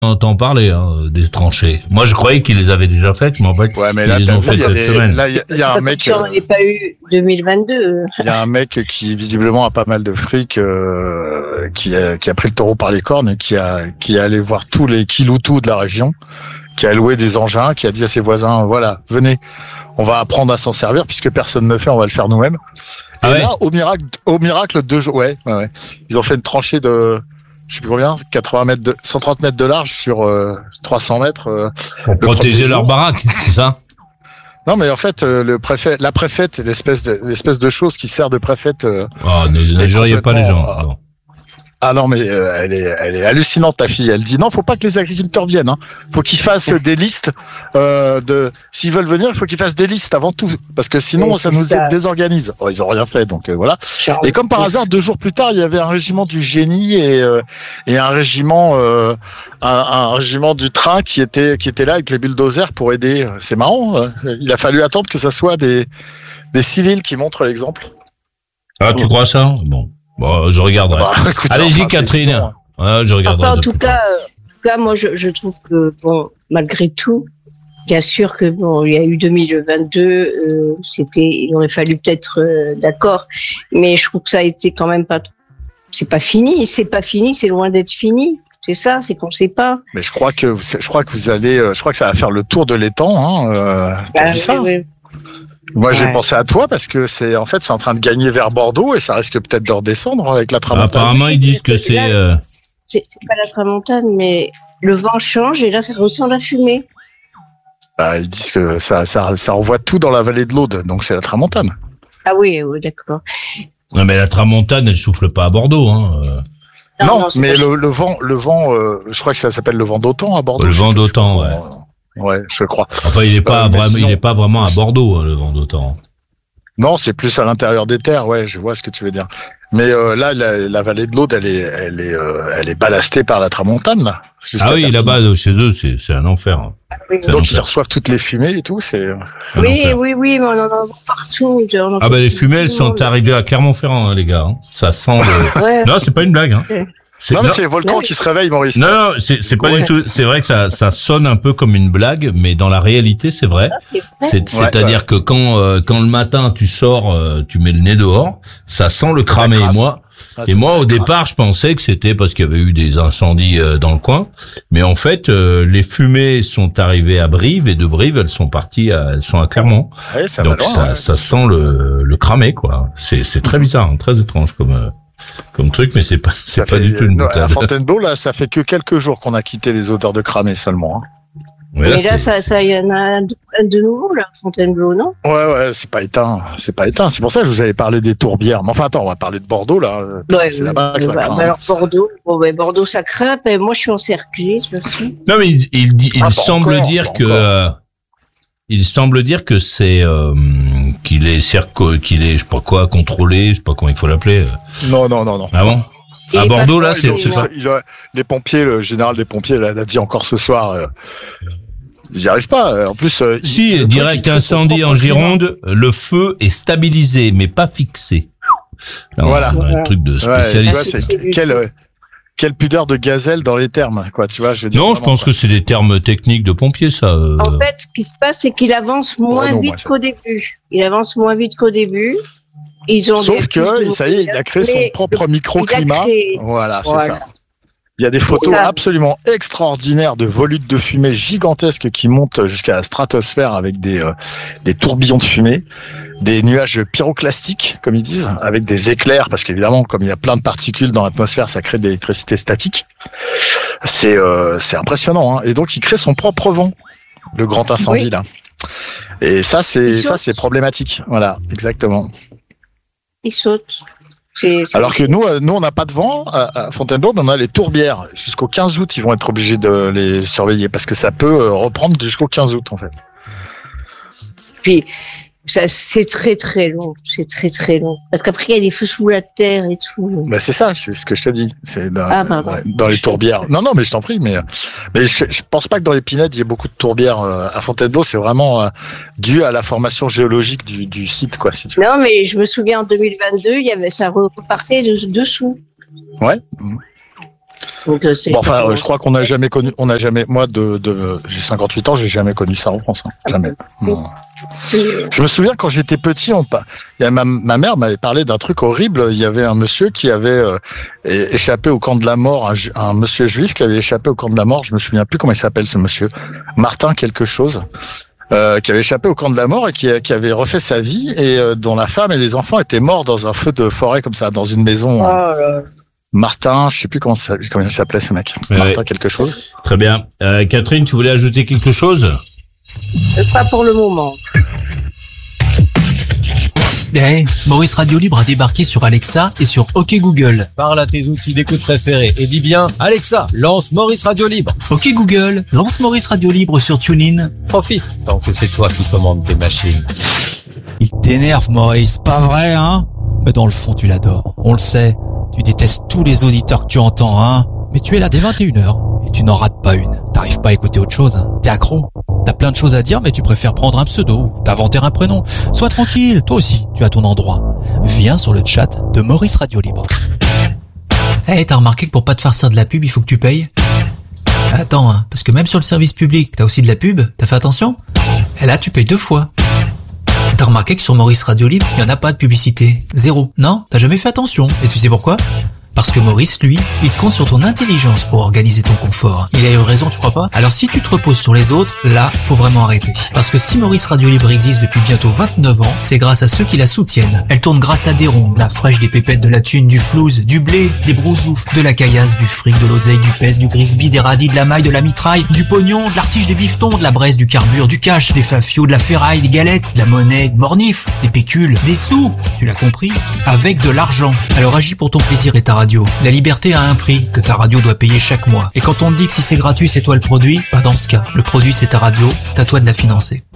entend parler des tranchées. Moi, je croyais qu'ils les avaient déjà faites, mais en fait, mais là, ils les ont faites cette semaine. Là, il y a un mec. On n'avait pas eu 2022. Il y a un mec qui visiblement a pas mal de fric, qui a pris le taureau par les cornes et qui est allé voir tous les kiloutous de la région, qui a loué des engins, qui a dit à ses voisins, voilà, venez, on va apprendre à s'en servir puisque personne ne le fait, on va le faire nous-mêmes. Et là, au miracle, 2 jours, ouais. Ils ont fait une tranchée de, je sais plus combien, 130 mètres de large sur 300 mètres. Pour protéger leur baraque, c'est ça? Non, mais en fait, la préfète, l'espèce de chose qui sert de préfète. N'injuriez pas les gens. Non. Ah non, mais elle est hallucinante, ta fille. Elle dit non, faut pas que les agriculteurs viennent. Hein. Faut qu'ils fassent des listes s'ils veulent venir, il faut qu'ils fassent des listes avant tout, parce que sinon ça nous désorganise. Oh, ils ont rien fait, donc voilà. Et comme par hasard, 2 jours plus tard, il y avait un régiment du génie et un régiment un régiment du train qui était là avec les bulldozers pour aider. C'est marrant. Il a fallu attendre que ça soit des civils qui montrent l'exemple. Ah, tu crois ça? Bon, je regarderai. Allez-y, Catherine. Je regarderai. En tout cas, moi, je trouve que, bon, malgré tout, bien sûr que, bon, il y a eu 2022, il aurait fallu peut-être, d'accord, mais je trouve que ça a été quand même pas, c'est pas fini, c'est loin d'être fini. C'est ça, c'est qu'on sait pas. Mais je crois que ça va faire le tour de l'étang, t'as vu ça? Oui. Moi, j'ai pensé à toi parce que c'est en train de gagner vers Bordeaux et ça risque peut-être de redescendre avec la tramontane. Apparemment, ils disent que c'est pas la tramontane, mais le vent change et là, ça ressent la fumée. Ils disent que ça envoie tout dans la vallée de l'Aude, donc c'est la tramontane. Ah oui, d'accord. Non, mais la tramontane, elle souffle pas à Bordeaux, hein. Non, mais le vent, je crois que ça s'appelle le vent d'Autan à Bordeaux. Le vent d'Autan, ouais. Ouais, je crois. Enfin, il est pas vraiment à Bordeaux, hein, le vent d'Autan. Non, c'est plus à l'intérieur des terres, ouais, je vois ce que tu veux dire. Mais là, la vallée de l'Aude, elle est ballastée par la tramontane, là. Ah oui, là-bas, chez eux, c'est un enfer. Donc ils reçoivent toutes les fumées et tout, c'est. Oui, mais on en a partout. Les fumées, elles sont arrivées à Clermont-Ferrand, hein, les gars. Hein. Ça sent. Non, c'est pas une blague. Hein. C'est les volcans qui se réveillent, Maurice. Non, c'est pas du tout. C'est vrai que ça sonne un peu comme une blague, mais dans la réalité, c'est vrai. C'est-à-dire que quand le matin tu sors, tu mets le nez dehors, ça sent le cramé. Et moi, au départ, je pensais que c'était parce qu'il y avait eu des incendies dans le coin, mais en fait, les fumées sont arrivées à Brive et de Brive, elles sont à Clermont. Ouais, donc ça sent le cramé, quoi. C'est très bizarre, hein, très étrange comme truc, mais c'est pas du tout une boutade. À Fontainebleau, là, ça fait que quelques jours qu'on a quitté les odeurs de cramé seulement. Hein. Mais là, il y en a de nouveau, là, Fontainebleau, non? Ouais, c'est pas éteint. C'est pour ça que je vous avais parlé des tourbières. Mais enfin, attends, on va parler de Bordeaux, là. C'est là-bas que ça craint. Alors, Bordeaux, ça craint. Moi, je suis encerclée, de toute façon. Non, mais il semble dire que c'est, qu'il est je sais pas quoi, contrôlé, je sais pas comment il faut l'appeler. Non. Ah bon? À Bordeaux, là, c'est ça. Les pompiers, le général des pompiers l'a dit encore ce soir, ils n'y arrivent pas. En plus, direct incendie en Gironde, le feu est stabilisé, mais pas fixé. Non, voilà. Un truc de spécialiste. Tu vois, quelle pudeur de gazelle dans les termes, quoi, tu vois, je veux dire. Non, je pense que c'est des termes techniques de pompiers, ça. En fait, ce qui se passe, c'est qu'il avance moins vite qu'au début. Sauf que, ça y est, il a créé son propre microclimat. Voilà, c'est ça. Il y a des photos absolument extraordinaires de volutes de fumée gigantesques qui montent jusqu'à la stratosphère avec des tourbillons de fumée, des nuages pyroclastiques, comme ils disent, avec des éclairs, parce qu'évidemment, comme il y a plein de particules dans l'atmosphère, ça crée de l'électricité statique. C'est impressionnant, hein. Et donc, il crée son propre vent, le grand incendie, là. Et ça, c'est problématique. Voilà, exactement. Il saute. Alors que nous, on n'a pas de vent à Fontainebleau, mais on a les tourbières. Jusqu'au 15 août, ils vont être obligés de les surveiller parce que ça peut reprendre jusqu'au 15 août, en fait. Puis, c'est très très long. Parce qu'après, il y a des feux sous la terre et tout. Bah, c'est ça, c'est ce que je te dis. C'est dans les tourbières. Non, mais je t'en prie, mais je pense pas que dans les Pinèdes, il y ait beaucoup de tourbières à Fontainebleau. C'est vraiment dû à la formation géologique du site, quoi, si tu veux. Non, mais je me souviens en 2022, ça repartait dessous. Ouais. Donc, je crois qu'on n'a jamais connu, moi, j'ai 58 ans, j'ai jamais connu ça en France, hein. Jamais. Non. Je me souviens quand j'étais petit, ma mère m'avait parlé d'un truc horrible. Il y avait un monsieur qui avait échappé au camp de la mort, un monsieur juif qui avait échappé au camp de la mort. Je me souviens plus comment il s'appelle ce monsieur, Martin quelque chose, qui avait échappé au camp de la mort et qui avait refait sa vie et dont la femme et les enfants étaient morts dans un feu de forêt comme ça, dans une maison. Martin, je sais plus comment il s'appelait ce mec. Martin quelque chose. Très bien. Catherine, tu voulais ajouter quelque chose ? Pas pour le moment. Maurice Radio Libre a débarqué sur Alexa et sur OK Google. Parle à tes outils d'écoute préférés et dis bien « Alexa, lance Maurice Radio Libre ». OK Google, lance Maurice Radio Libre sur TuneIn. Profite, tant que c'est toi qui commandes tes machines. Il t'énerve, Maurice, pas vrai, hein ? Mais dans le fond, tu l'adores, on le sait. Tu détestes tous les auditeurs que tu entends, hein ? Mais tu es là dès 21h et tu n'en rates pas une. T'arrives pas à écouter autre chose, hein ? T'es accro. T'as plein de choses à dire, mais tu préfères prendre un pseudo, t'inventer un prénom. Sois tranquille, toi aussi, tu as ton endroit. Viens sur le chat de Maurice Radio Libre. T'as remarqué que pour pas te farcir de la pub, il faut que tu payes ? Attends, hein, parce que même sur le service public, t'as aussi de la pub, t'as fait attention ? Et là, tu payes 2 fois. T'as remarqué que sur Maurice Radio Libre, il y en a pas de publicité. 0. Non, t'as jamais fait attention. Et tu sais pourquoi ? Parce que Maurice, lui, il compte sur ton intelligence pour organiser ton confort. Il a eu raison, tu crois pas ? Alors si tu te reposes sur les autres, là, faut vraiment arrêter. Parce que si Maurice Radio Libre existe depuis bientôt 29 ans, c'est grâce à ceux qui la soutiennent. Elle tourne grâce à des ronds, de la fraîche, des pépettes, de la thune, du flouze, du blé, des brousoufs, de la caillasse, du fric, de l'oseille, du pèse, du grisby, des radis, de la maille, de la mitraille, du pognon, de l'artige, des bifetons, de la braise, du carbure, du cash, des fafios, de la ferraille, des galettes, de la monnaie, de mornif, des pécules, des sous, tu l'as compris ? Avec de l'argent. Alors agis pour ton plaisir et ta radio. La liberté a un prix que ta radio doit payer chaque mois. Et quand on te dit que si c'est gratuit, c'est toi le produit, pas dans ce cas. Le produit, c'est ta radio, c'est à toi de la financer.